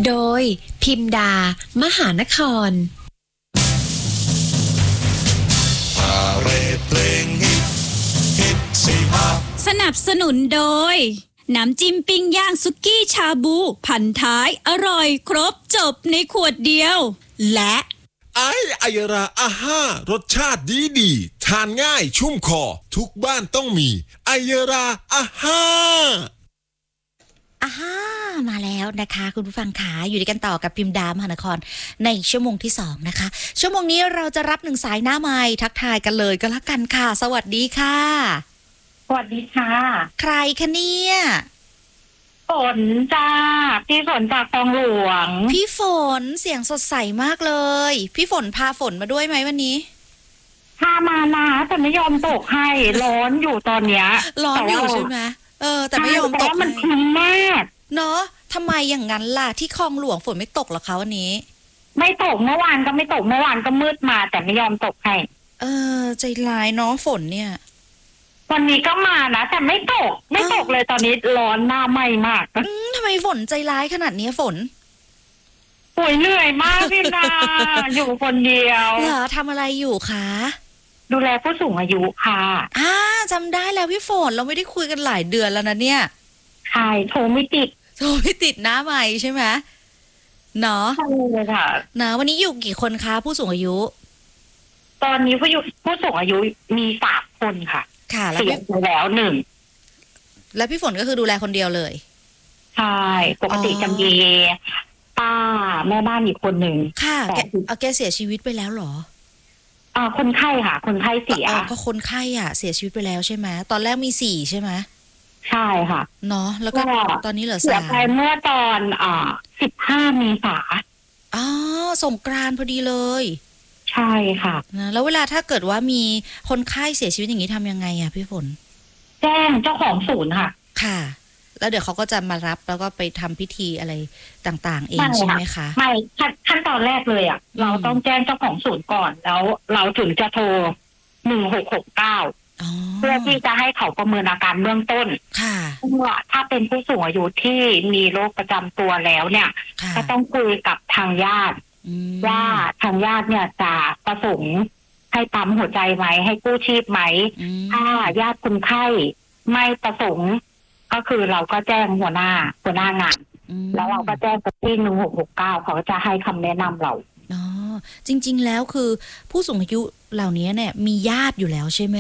โดยพิมดามหานครสนับสนุนโดยน้ำจิ้มปิ้งย่างสุกี้ชาบูพันท้ายอร่อยครบจบในขวดเดียวและไอยราอาห้ารสชาติดีทานง่ายชุ่มคอทุกบ้านต้องมีไอยราอาห้ามาแล้วนะคะคุณผู้ฟังขาอยู่ด้วยกันต่อกับพิมดามหานครในชั่วโมงที่2นะคะชั่วโมงนี้เราจะรับ1สายหน้าไมค์ทักทายกันเลยก็แล้วกันค่ะสวัสดีค่ะสวัสดีค่ะใครคะเนี่ยฝนจ้าพี่ฝนจากคลองหลวงพี่ฝนเสียงสดใสมากเลยพี่ฝนพาฝนมาด้วยไหมวันนี้พามานะแต่ไม่ยอมตกให้ร้อนอยู่ตอนเนี้ยร้อนอยู่ใช่ไหมแต่ไม่ยอมตกมันชื้นมากเนาะทำไมอย่างนั้นล่ะที่คลองหลวงฝนไม่ตกหรอคะวันนี้ไม่ตกเมื่อวานก็ไม่ตกเมื่อวานก็มืดมาแต่ไม่ยอมตกให้ใจร้ายเนาะฝนเนี่ยวันนี้ก็มานะแต่ไม่ตกเลยตอนนี้ร้อนหน้าไหม้มากทำไมฝนใจร้ายขนาดนี้ฝนป่วยเหนื่อยมากพี่นาอยู่คนเดียวเหรอทำอะไรอยู่คะดูแลผู้สูงอายุค่ะจำได้แล้วพี่ฝนเราไม่ได้คุยกันหลายเดือนแล้วนะเนี่ยใช่โทรไม่ติดหน้าใหม่ใช่ไหมเนาะใช่เลยค่ะนะวันนี้อยู่กี่คนคะผู้สูงอายุตอนนี้ผู้สูงอายุมี3 คนค่ะค่ะแล้วเสียไปแล้ว1 แล้วพี่ฝนก็คือดูแลคนเดียวเลยใช่ปกติจะมีป้าแม่บ้านอีกคนหนึ่งค่ะแกเสียชีวิตไปแล้วเหรอคนไข้ค่ะคนไข้เสียก็คนไข้เสียชีวิตไปแล้วใช่ไหมตอนแรกมี4ใช่ไหมใช่ค่ะเนาะแล้วก็ตอนนี้เหลือ3 เสียไปเมื่อตอน15 เมษาสงกรานต์พอดีเลยใช่ค่ะนะแล้วเวลาถ้าเกิดว่ามีคนไข้เสียชีวิตอย่างนี้ทำยังไงพี่ฝนแจ้งเจ้าของศูนย์ค่ะค่ะแล้วเดี๋ยวเขาก็จะมารับแล้วก็ไปทำพิธีอะไรต่างๆเองใช่ไหมคะไม่ขั้นตอนแรกเลยเราต้องแจ้งเจ้าของศูนย์ก่อนแล้วเราถึงจะโทร1669เพื่อที่จะให้เขาประเมินอาการเบื้องต้นค่ะว่าถ้าเป็นผู้สูงอายุที่มีโรคประจำตัวแล้วเนี่ยก็ต้องคุยกับทางญาติว่าทางญาติเนี่ยจะประสงค์ให้ปั๊มหัวใจไหมให้กู้ชีพไหมถ้าญาติคนไข้ไม่ประสงค์ก็คือเราก็แจ้งหัวหน้างานแล้วเราก็แจ้งไปที่1669เขาจะให้คำแนะนำเราจริงๆแล้วคือผู้สูงอายุเหล่านี้เนี่ยมีญาติอยู่แล้วใช่ไหม